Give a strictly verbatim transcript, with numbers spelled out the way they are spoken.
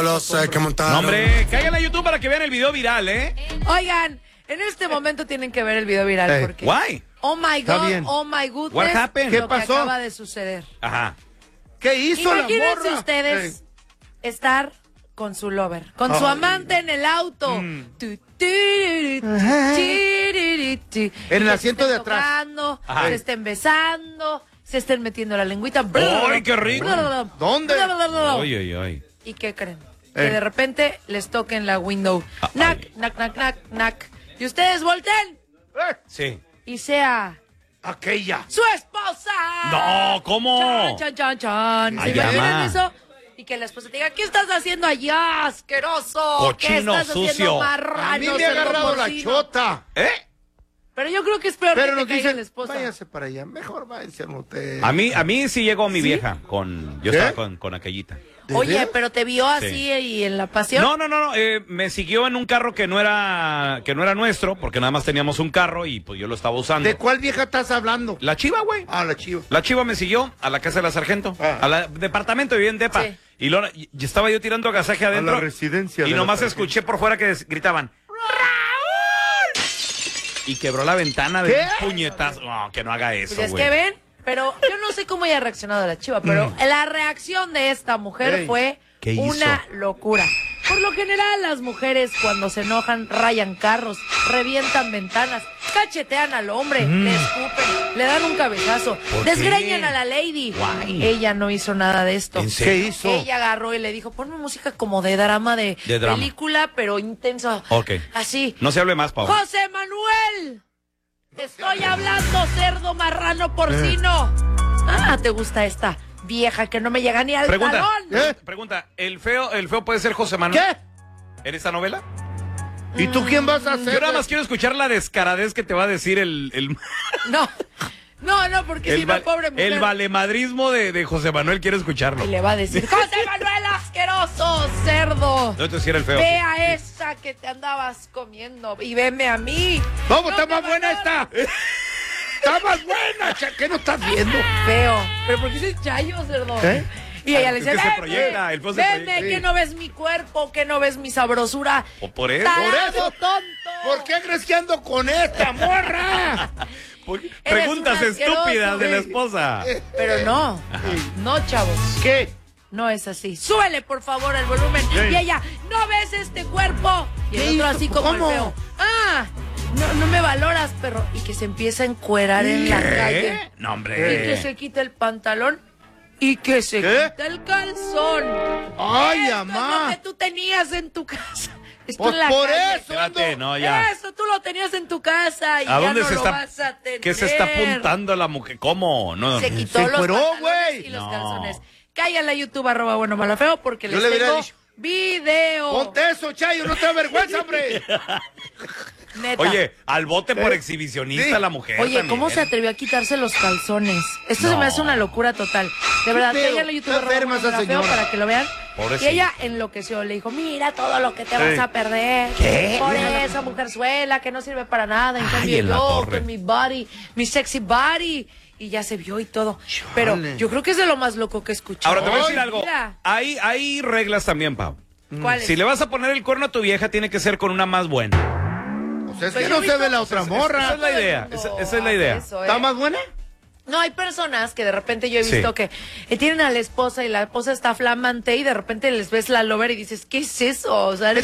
Los eh, que montaron. No, hombre, caigan a YouTube para que vean el video viral, ¿eh? Oigan, en este momento tienen que ver el video viral Hey. porque... Why? Oh my Está God, bien. oh my goodness. What happened? ¿Qué Lo pasó? que acaba de suceder. Ajá. ¿Qué hizo la Imagínense morra? ustedes estar con su lover, con su Ay. amante en el auto. Mm. Tu, tu, tu, Ajá. tu, tu, tu. En Que el se asiento estén de atrás. tocando, Ajá. se estén besando, se estén metiendo la lengüita. ¡Ay, qué rico! ¿Dónde? Oye, oye, oye. ¿Y qué creen? Eh. Que de repente les toquen la window. Ah, Nac, ay. nac, nac, nac, nac. Y ustedes volteen Eh, Sí. y sea aquella. su esposa. No, ¿cómo? Chan, chan, chan, chan. Ay, ¿Se imaginan llama. eso? Y que la esposa te diga, ¿qué estás haciendo allá, asqueroso? ¿Qué Cochino, estás sucio. haciendo, A marrano, mí me ha cerdo agarrado la porcino? chota. ¿Eh? Pero yo creo que es peor Pero que nos te caiga dicen, la esposa. váyase para allá. Mejor váyanse a un hotel. A mí, a mí sí llegó mi vieja con... Yo ¿Qué? estaba con, con aquellita. ¿De Oye, veras? pero te vio así Sí. y en la pasión. No, no, no, no, eh, me siguió en un carro que no era que no era nuestro, porque nada más teníamos un carro y pues yo lo estaba usando. ¿De cuál vieja estás hablando? La chiva, güey. Ah, la chiva. La chiva me siguió a la casa de la sargento, Ah. al departamento, vivía en Depa. Sí. Y, lo, y estaba yo tirando agasaje adentro. A la residencia Y de la nomás sargento. escuché por fuera que des- gritaban, ¡Raúl! Y quebró la ventana de ¿Qué? un puñetazo. No, que no haga eso, Pues es güey. que ven, pero yo no sé cómo haya reaccionado la chiva, pero la reacción de esta mujer Ey, fue ¿qué hizo? una locura. Por lo general, las mujeres cuando se enojan rayan carros, revientan ventanas, cachetean al hombre, le escupen, le dan un cabezazo, ¿Por desgreñan qué? a la lady. Guay. Ella no hizo nada de esto. ¿En ¿Qué serio? hizo? Ella agarró y le dijo, ponme música como de drama, de, De drama. película, pero intensa. Ok. Así. No se hable más, Pau. ¡José Manuel! Te estoy hablando, cerdo marrano porcino. Ah, ¿te gusta esta vieja que no me llega ni al Pregunta, talón? ¿Eh? pregunta, ¿el feo, el feo puede ser José Manuel? ¿Qué? ¿En esta novela? ¿Y tú quién vas a hacer? Yo nada más quiero escuchar la descaradez que te va a decir el... el... No, no, no, porque si El, no, va- pobre mujer. el valemadrismo de, de José Manuel, quiero escucharlo. Y le va a decir, José Manuel asqueroso, cerdo. No te decía el feo. Ve a esa que te andabas comiendo y veme a mí. Vamos, No está me más buena valora. esta. Está más buena, cha- ¿qué no estás viendo? Feo. ¿Pero por qué dices chayo, cerdo? ¿Eh? Y ella Ah, le es dice, que se "Veme, proyecta, el feo se veme, proyecta". que no ves mi cuerpo, que no ves mi sabrosura. O por eso. Tarado, Por eso. tonto. ¿Por qué crees que ando con esta morra? Por- Preguntas un asqueroso, estúpidas de la güey. esposa. Pero no, no, chavos. ¿Qué? No es así. Súbele, por favor, el volumen. Sí. Y ella, ¿no ves este cuerpo? Y el ¿Qué otro hizo? así como ¿Cómo? el feo. Ah, no, no me valoras, perro. Y que se empieza a encuerar en la calle. ¿Qué? No, Y hombre. que se quita el pantalón. Y que se ¿Qué? quita el calzón. Ay, Esto amá. es lo que tú tenías en tu casa. Esto Pues en la por calle. eso. Espérate, no, ya. Eso tú lo tenías en tu casa y ¿A ya dónde no se lo está? vas a tener. ¿Qué se está apuntando la mujer? ¿Cómo? No, Se no. quitó Se los encueró, pantalones güey. y los No. calzones. Cállale a YouTube, arroba bueno malo feo, porque Yo les le hubiera tengo dicho, video. Ponte eso, Chayo, no te da vergüenza, hombre. Neta. Oye, al bote por ¿Eh? exhibicionista Sí. la mujer. Oye, ¿cómo también. se atrevió a quitarse los calzones? Esto se No. me hace una locura total. De verdad, pedo? cállale a YouTube, Está arroba enferma bueno esa malo feo, señora. para que lo vean. Y Pobrecita. ella enloqueció, le dijo, mira todo lo que te Sí. vas a perder. ¿Qué? Por esa mujerzuela que no sirve para nada. En Ay, cambio en la yo, torre. con mi body, mi sexy body. Y ya se vio y todo. Chale. Pero yo creo que es de lo más loco que he escuchado. Ahora te voy a Ay, decir algo. mira. Hay, hay reglas también, Pau. ¿Cuáles? Si le vas a poner el cuerno a tu vieja, tiene que ser con una más buena. O sea, es Pues que yo no he se visto- ve la otra Esa- morra. esa es la idea. Todo el Esa, mundo esa es la idea. hace eso, ¿eh? ¿Está más buena? No, hay personas que de repente yo he Sí. visto que eh, tienen a la esposa y la esposa está flamante y de repente les ves la lover y dices, ¿qué es eso? O sea, eres